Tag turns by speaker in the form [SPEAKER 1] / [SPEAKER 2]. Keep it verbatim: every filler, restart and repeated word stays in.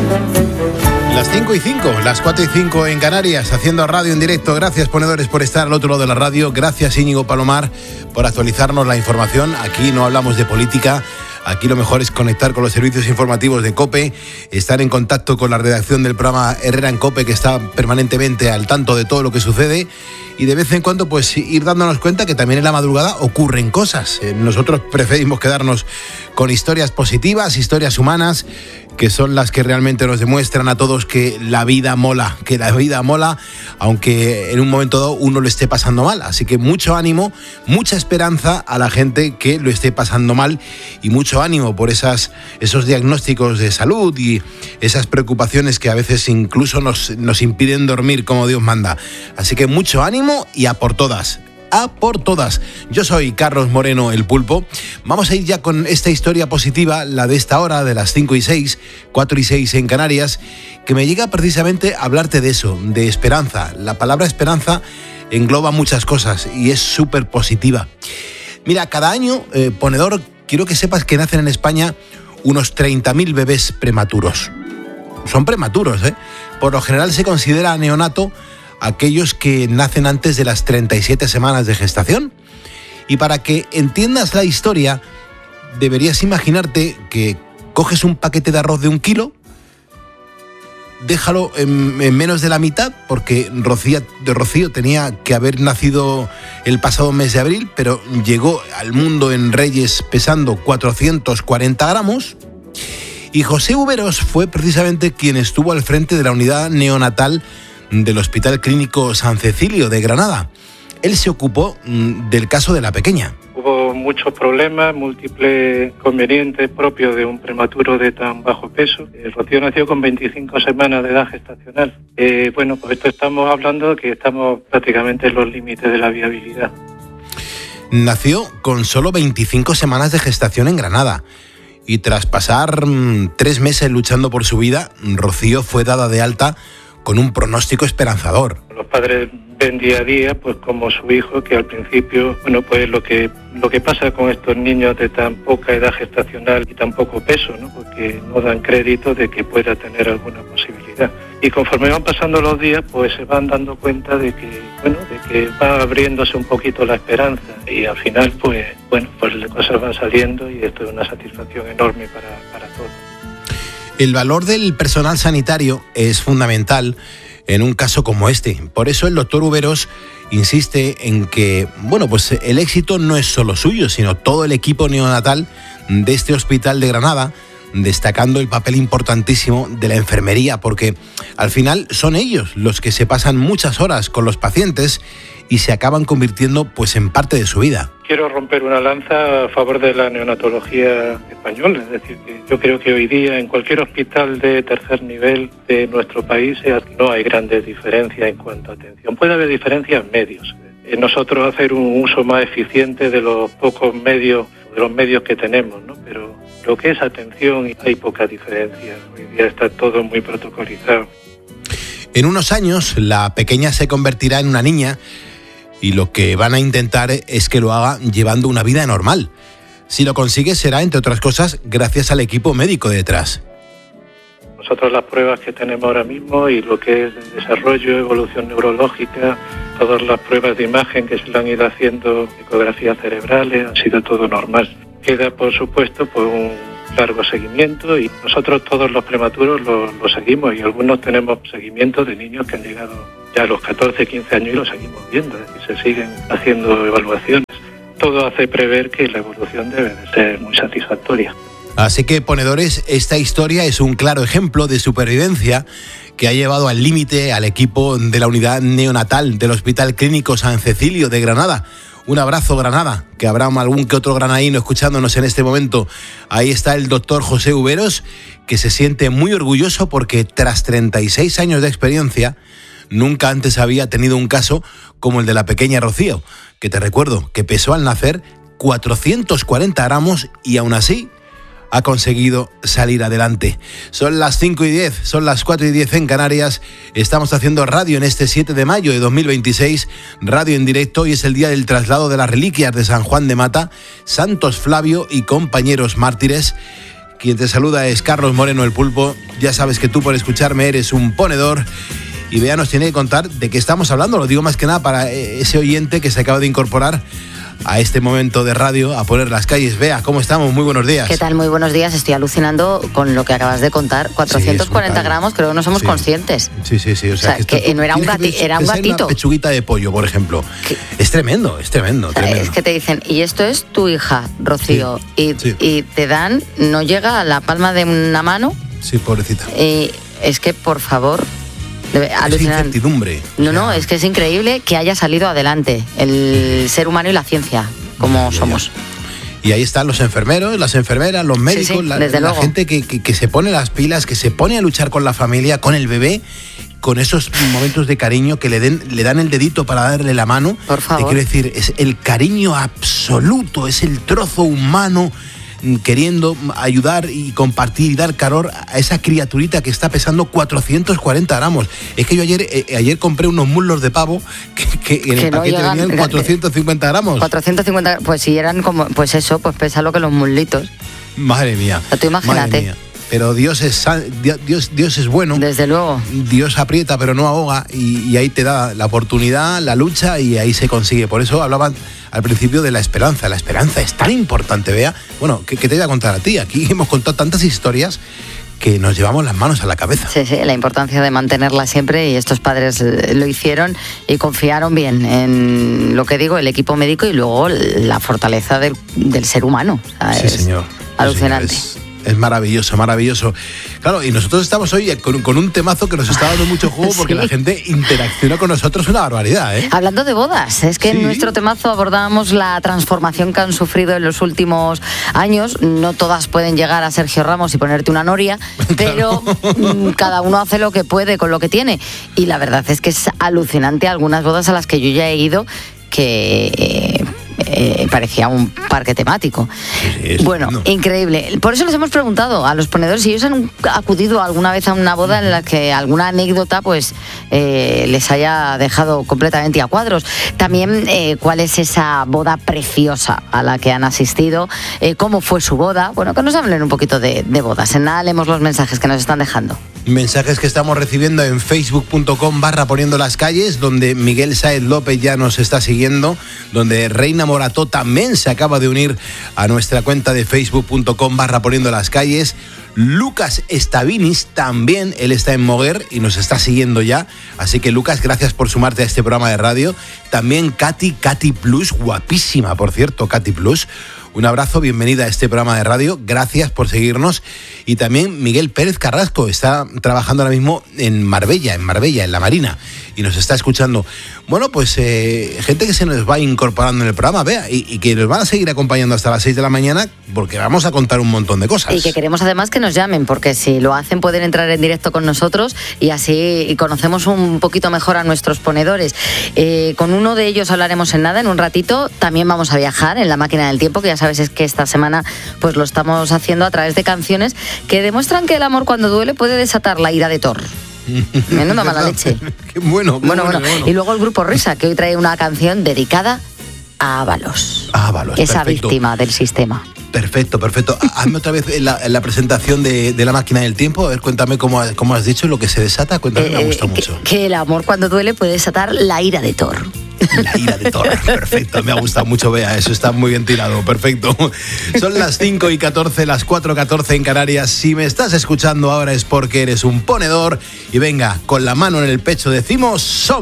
[SPEAKER 1] Las cinco y cinco, las cuatro y cinco en Canarias, haciendo radio en directo. Gracias, ponedores, por estar al otro lado de la radio. Gracias, Íñigo Palomar, por actualizarnos la información. Aquí no hablamos de política. Aquí lo mejor es conectar con los servicios informativos de COPE, estar en contacto con la redacción del programa Herrera en COPE, que está permanentemente al tanto de todo lo que sucede, y de vez en cuando pues ir dándonos cuenta que también en la madrugada ocurren cosas. Nosotros preferimos quedarnos con historias positivas, historias humanas, que son las que realmente nos demuestran a todos que la vida mola, que la vida mola, aunque en un momento dado uno lo esté pasando mal. Así que mucho ánimo, mucha esperanza a la gente que lo esté pasando mal, y mucho ánimo por esas, esos diagnósticos de salud y esas preocupaciones que a veces incluso nos, nos impiden dormir como Dios manda. Así que mucho ánimo y a por todas. A por todas. Yo soy Carlos Moreno, el Pulpo. Vamos a ir ya con esta historia positiva, la de esta hora, de las cinco y seis, cuatro y seis en Canarias, que me llega precisamente a hablarte de eso, de esperanza. La palabra esperanza engloba muchas cosas y es súper positiva. Mira, cada año, eh, ponedor, quiero que sepas que nacen en España unos treinta mil bebés prematuros. Son prematuros, ¿eh? Por lo general se considera neonato aquellos que nacen antes de las treinta y siete semanas de gestación. Y para que entiendas la historia, deberías imaginarte que coges un paquete de arroz de un kilo, déjalo en, en menos de la mitad, porque Rocío, de Rocío tenía que haber nacido el pasado mes de abril, pero llegó al mundo en Reyes pesando cuatrocientos cuarenta gramos. Y José Uberos fue precisamente quien estuvo al frente de la unidad neonatal del Hospital Clínico San Cecilio de Granada. Él se ocupó mmm, del caso de la pequeña.
[SPEAKER 2] Hubo muchos problemas, múltiples inconvenientes propios de un prematuro de tan bajo peso. Eh, Rocío nació con veinticinco semanas de edad gestacional. Eh, bueno, pues esto estamos hablando que estamos prácticamente en los límites de la viabilidad.
[SPEAKER 1] Nació con solo veinticinco semanas de gestación en Granada. Y tras pasar mmm, tres meses luchando por su vida, Rocío fue dada de alta con un pronóstico esperanzador.
[SPEAKER 2] Los padres ven día a día, pues como su hijo, que al principio, bueno, pues lo que lo que pasa con estos niños de tan poca edad gestacional y tan poco peso, ¿no? Porque no dan crédito de que pueda tener alguna posibilidad. Y conforme van pasando los días, pues se van dando cuenta de que, bueno, de que va abriéndose un poquito la esperanza, y al final, pues, bueno, pues las cosas van saliendo, y esto es una satisfacción enorme para, para todos.
[SPEAKER 1] El valor del personal sanitario es fundamental en un caso como este. Por eso el doctor Uberos insiste en que, bueno, pues el éxito no es solo suyo, sino todo el equipo neonatal de este hospital de Granada, destacando el papel importantísimo de la enfermería, porque al final son ellos los que se pasan muchas horas con los pacientes y se acaban convirtiendo pues en parte de su vida.
[SPEAKER 2] Quiero romper una lanza a favor de la neonatología española, es decir, que yo creo que hoy día en cualquier hospital de tercer nivel de nuestro país no hay grandes diferencias en cuanto a atención. Puede haber diferencias medios. Nosotros hacer un uso más eficiente de los pocos medios, de los medios que tenemos, ¿no? Pero lo que es atención hay poca diferencia. Hoy día está todo muy protocolizado.
[SPEAKER 1] En unos años la pequeña se convertirá en una niña, y lo que van a intentar es que lo haga llevando una vida normal. Si lo consigue será, entre otras cosas, gracias al equipo médico detrás.
[SPEAKER 2] Nosotros las pruebas que tenemos ahora mismo y lo que es desarrollo, evolución neurológica, todas las pruebas de imagen que se le han ido haciendo, ecografías cerebrales, ha sido todo normal. Queda, por supuesto, pues un largo seguimiento, y nosotros todos los prematuros lo, lo seguimos, y algunos tenemos seguimiento de niños que han llegado ya a los catorce, quince años y lo seguimos viendo, es decir, se siguen haciendo evaluaciones. Todo hace prever que la evolución debe de ser muy satisfactoria.
[SPEAKER 1] Así que, ponedores, esta historia es un claro ejemplo de supervivencia que ha llevado al límite al equipo de la unidad neonatal del Hospital Clínico San Cecilio de Granada. Un abrazo, Granada, que habrá algún que otro granadino escuchándonos en este momento. Ahí está el doctor José Uberos, que se siente muy orgulloso porque tras treinta y seis años de experiencia, nunca antes había tenido un caso como el de la pequeña Rocío, que te recuerdo que pesó al nacer cuatrocientos cuarenta gramos y aún así ha conseguido salir adelante. Son las cinco y diez, son las cuatro y diez en Canarias. Estamos haciendo radio en este siete de mayo de dos mil veintiséis, radio en directo, y es el día del traslado de las reliquias de San Juan de Mata, Santos Flavio y compañeros mártires, Quien te saluda es Carlos Moreno, el Pulpo. Ya sabes que tú por escucharme eres un ponedor. Y Bea nos tiene que contar de qué estamos hablando. Lo digo más que nada para ese oyente que se acaba de incorporar a este momento de radio, a poner las calles. Bea, ¿cómo estamos? Muy buenos días.
[SPEAKER 3] ¿Qué tal? Muy buenos días. Estoy alucinando con lo que acabas de contar. cuatrocientos cuarenta sí, gramos, creo que no somos sí. conscientes.
[SPEAKER 1] Sí, sí, sí.
[SPEAKER 3] O sea, o sea que, que no era un, gati, era un gatito.
[SPEAKER 1] Una pechuguita de pollo, por ejemplo. ¿Qué? Es tremendo, es tremendo,
[SPEAKER 3] o sea,
[SPEAKER 1] tremendo.
[SPEAKER 3] Es que te dicen, y esto es tu hija, Rocío. Sí, y,
[SPEAKER 1] sí.
[SPEAKER 3] y te dan, no llega a la palma de una mano.
[SPEAKER 1] Sí, pobrecita.
[SPEAKER 3] Y es que, por favor... Debe,
[SPEAKER 1] es incertidumbre.
[SPEAKER 3] No, no, es que es increíble que haya salido adelante el ser humano y la ciencia, como ya, somos.
[SPEAKER 1] Ya. Y ahí están los enfermeros, las enfermeras, los médicos, sí, sí, la, la gente que, que, que se pone las pilas, que se pone a luchar con la familia, con el bebé, con esos momentos de cariño que le, den, le dan el dedito para darle la mano.
[SPEAKER 3] Por favor.
[SPEAKER 1] Te quiero decir, es el cariño absoluto, es el trozo humano queriendo ayudar y compartir y dar calor a esa criaturita que está pesando cuatrocientos cuarenta gramos. Es que yo ayer eh, ayer compré unos muslos de pavo que, que en
[SPEAKER 3] que
[SPEAKER 1] el
[SPEAKER 3] no
[SPEAKER 1] paquete
[SPEAKER 3] llegan,
[SPEAKER 1] venían cuatrocientos cincuenta gramos.
[SPEAKER 3] cuatrocientos cincuenta, pues si eran como, pues eso, pues pesa lo que los muslitos.
[SPEAKER 1] Madre mía.
[SPEAKER 3] O sea, tú imagínate.
[SPEAKER 1] Pero Dios es Dios, Dios es bueno.
[SPEAKER 3] Desde luego.
[SPEAKER 1] Dios aprieta pero no ahoga y, y ahí te da la oportunidad, la lucha y ahí se consigue. Por eso hablaban al principio de la esperanza. La esperanza es tan importante, Bea. Bueno, ¿qué, qué te voy a contar a ti? Aquí hemos contado tantas historias que nos llevamos las manos a la cabeza.
[SPEAKER 3] Sí, sí, la importancia de mantenerla siempre y estos padres lo hicieron y confiaron bien en lo que digo, el equipo médico y luego la fortaleza del, del ser humano. O sea,
[SPEAKER 1] sí,
[SPEAKER 3] es
[SPEAKER 1] señor.
[SPEAKER 3] Alucinante.
[SPEAKER 1] Sí, señor. Es... Es maravilloso, maravilloso. Claro, y nosotros estamos hoy con, con un temazo que nos está dando mucho juego porque sí. La gente interacciona con nosotros una barbaridad, ¿eh?
[SPEAKER 3] Hablando de bodas, es que sí. En nuestro temazo abordábamos la transformación que han sufrido en los últimos años. No todas pueden llegar a Sergio Ramos y ponerte una noria, pero claro. Cada uno hace lo que puede con lo que tiene. Y la verdad es que es alucinante algunas bodas a las que yo ya he ido que... Eh, Eh, parecía un parque temático.
[SPEAKER 1] Sí, sí,
[SPEAKER 3] bueno,
[SPEAKER 1] no.
[SPEAKER 3] Increíble. Por eso les hemos preguntado a los ponedores si ellos han acudido alguna vez a una boda en la que alguna anécdota pues eh, les haya dejado completamente a cuadros. También eh, cuál es esa boda preciosa a la que han asistido, eh, cómo fue su boda. Bueno, que nos hablen un poquito de, de bodas. En nada leemos los mensajes que nos están dejando.
[SPEAKER 1] Mensajes que estamos recibiendo en facebook punto com barra poniendo las calles, donde Miguel Sáez López ya nos está siguiendo, donde Reina Morató también se acaba de unir a nuestra cuenta de facebook punto com barra poniendo las calles. Lucas Estavinis también, él está en Moguer y nos está siguiendo ya. Así que Lucas, gracias por sumarte a este programa de radio. También Katy, Katy Plus, guapísima, por cierto, Katy Plus. Un abrazo, bienvenida a este programa de radio, gracias por seguirnos. Y también Miguel Pérez Carrasco está trabajando ahora mismo en Marbella, en Marbella, en la Marina, y nos está escuchando. Bueno, pues eh, gente que se nos va incorporando en el programa, Bea, y, y que nos van a seguir acompañando hasta las seis de la mañana, porque vamos a contar un montón de cosas.
[SPEAKER 3] Y que queremos además que nos llamen, porque si lo hacen pueden entrar en directo con nosotros y así conocemos un poquito mejor a nuestros ponedores. Eh, con uno de ellos hablaremos en nada, en un ratito. También vamos a viajar en la máquina del tiempo, que ya sabes es que esta semana pues lo estamos haciendo a través de canciones que demuestran que el amor cuando duele puede desatar la ira de Thor. Menuda mala leche.
[SPEAKER 1] Qué bueno, qué
[SPEAKER 3] bueno,
[SPEAKER 1] bueno,
[SPEAKER 3] bueno.
[SPEAKER 1] Qué bueno.
[SPEAKER 3] Y luego el grupo Risa, que hoy trae una canción dedicada a Ábalos.
[SPEAKER 1] Ábalos,
[SPEAKER 3] esa
[SPEAKER 1] perfecto.
[SPEAKER 3] Víctima del sistema.
[SPEAKER 1] Perfecto, perfecto. Hazme otra vez la, la presentación de, de la máquina del tiempo. A ver, cuéntame cómo, cómo has dicho lo que se desata. Cuéntame, eh, me gusta
[SPEAKER 3] que,
[SPEAKER 1] mucho.
[SPEAKER 3] Que el amor cuando duele puede desatar la ira de Thor.
[SPEAKER 1] La ira de Thor, perfecto, me ha gustado mucho, Bea, eso está muy bien tirado, perfecto. Son las cinco y catorce, las cuatro y catorce en Canarias. Si me estás escuchando ahora es porque eres un ponedor. Y venga, con la mano en el pecho decimos...